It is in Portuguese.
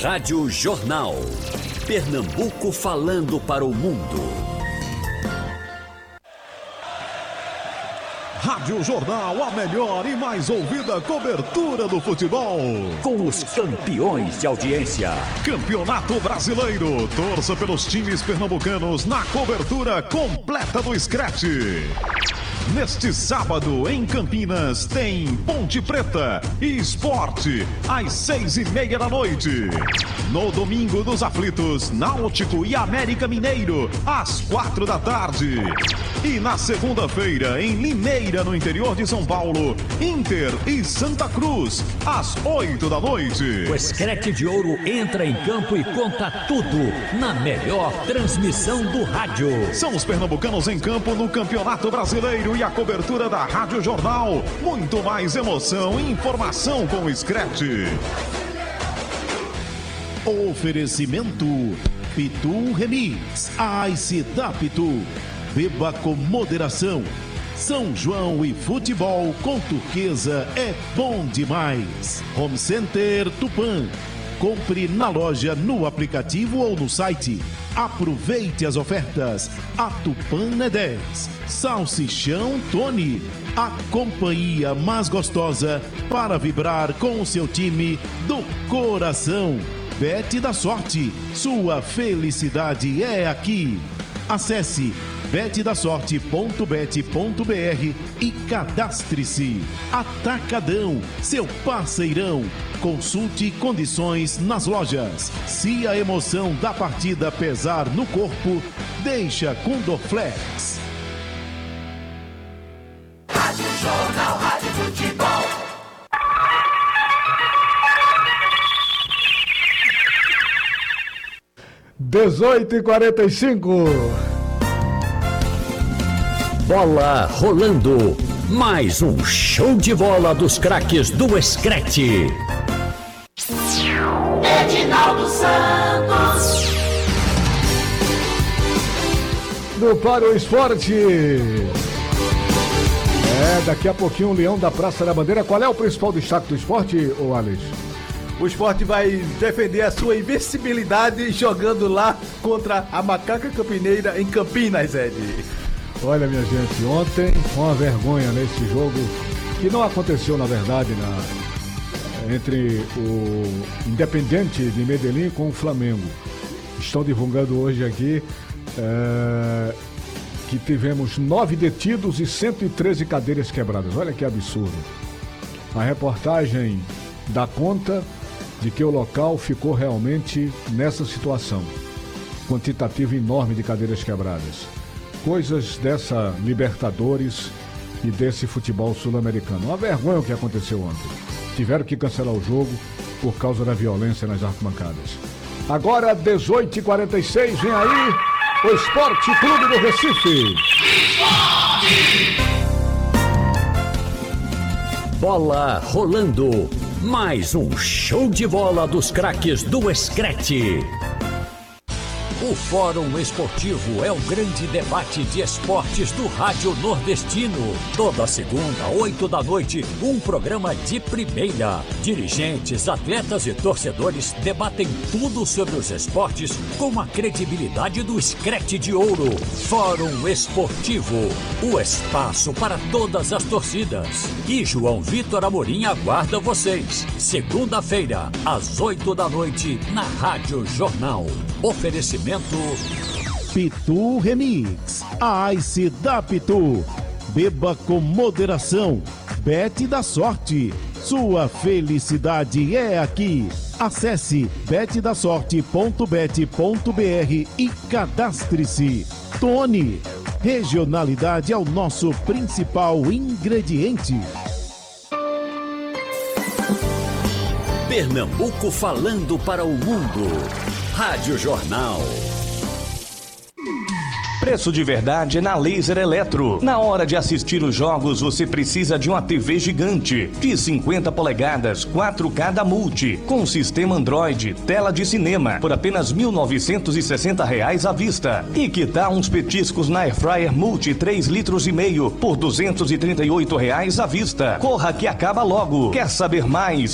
Rádio Jornal. Pernambuco falando para o mundo. Rádio Jornal, a melhor e mais ouvida cobertura do futebol. Com os campeões de audiência. Campeonato Brasileiro. Torça pelos times pernambucanos na cobertura completa do Scratch. Neste sábado, em Campinas, tem Ponte Preta e Sport, às 6:30 da noite. No domingo dos aflitos, Náutico e América Mineiro, às 4 da tarde. E na segunda-feira, em Limeira, no interior de São Paulo, Inter e Santa Cruz, às 8 da noite. O Scratch de Ouro entra em campo e conta tudo na melhor transmissão do rádio. São os pernambucanos em campo no Campeonato Brasileiro e a cobertura da Rádio Jornal. Muito mais emoção e informação com o Scratch. Oferecimento Pitu Remix, Ice da Pitu. Beba com moderação. São João e futebol com Turquesa é bom demais. Home Center Tupã. Compre na loja, no aplicativo ou no site. Aproveite as ofertas. A Tupã é 10. Salsichão Tony. A companhia mais gostosa para vibrar com o seu time do coração. Bet da Sorte. Sua felicidade é aqui. Acesse betdasorte.bet.br e cadastre-se. Atacadão, seu parceirão. Consulte condições nas lojas. Se a emoção da partida pesar no corpo, deixa com Dorflex. Rádio Jornal, Rádio Futebol. Dezoito e 45. Bola rolando. Mais um show de bola dos craques do Scratch. Edinaldo Santos. Do Para o Esporte. Daqui a pouquinho o Leão da Praça da Bandeira. Qual é o principal destaque do esporte, ô Alex? O Sport vai defender a sua invencibilidade jogando lá contra a Macaca Campineira em Campinas, Ed. Olha, minha gente, ontem uma vergonha nesse jogo que não aconteceu, na verdade, entre o Independiente de Medellín com o Flamengo. Estão divulgando hoje aqui que tivemos 9 detidos e 113 cadeiras quebradas. Olha que absurdo. A reportagem dá conta de que o local ficou realmente nessa situação. Quantitativo enorme de cadeiras quebradas. Coisas dessa Libertadores e desse futebol sul-americano. Uma vergonha o que aconteceu ontem. Tiveram que cancelar o jogo por causa da violência nas arquibancadas. Agora, 18h46, vem aí o Esporte Clube do Recife. Bola rolando. Mais um show de bola dos craques do Scratch. O Fórum Esportivo é o grande debate de esportes do Rádio Nordestino. Toda segunda, 8 da noite, um programa de primeira. Dirigentes, atletas e torcedores debatem tudo sobre os esportes com a credibilidade do Scratch de Ouro. Fórum Esportivo, o espaço para todas as torcidas. E João Vitor Amorim aguarda vocês. Segunda-feira, às 8 da noite, na Rádio Jornal. Oferecimento Pitu Remix, a Ice da Pitu. Beba com moderação. Bet da Sorte. Sua felicidade é aqui. Acesse betdasorte.bet.br e cadastre-se. Tony. Regionalidade é o nosso principal ingrediente. Pernambuco falando para o mundo. Rádio Jornal. Preço de verdade é na Laser Eletro. Na hora de assistir os jogos, você precisa de uma TV gigante de 50 polegadas, 4K da Multi, com sistema Android, tela de cinema, por apenas R$ 1.960 à vista. E que tal uns petiscos na Airfryer Multi 3,5 litros por R$ 238 à vista? Corra que acaba logo. Quer saber mais?